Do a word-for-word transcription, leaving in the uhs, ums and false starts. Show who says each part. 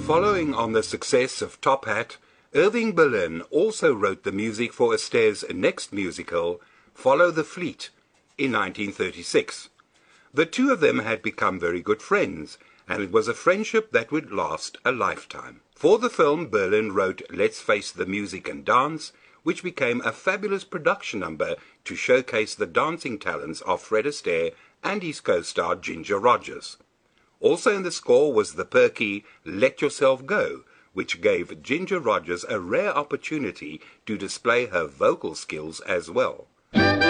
Speaker 1: Following on the success of Top Hat, Irving Berlin also wrote the music for Astaire's next musical, Follow the Fleet, in nineteen thirty-six. The two of them had become very good friends, and it was a friendship that would last a lifetime. For the film, Berlin wrote Let's Face the Music and Dance, which became a fabulous production number to showcase the dancing talents of Fred Astaire and his co-star Ginger Rogers. Also in the score was the perky Let Yourself Go, which gave Ginger Rogers a rare opportunity to display her vocal skills as well.